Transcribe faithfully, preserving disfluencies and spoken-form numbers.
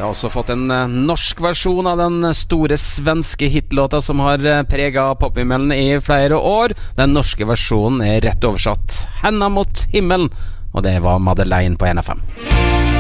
Vi har også fått en norsk versjon av den store svenske hitlåta som har preget pophimmelen i flere år. Den norske versjonen er rett oversatt Henda mot himmelen, og det var Madeleine på N F M.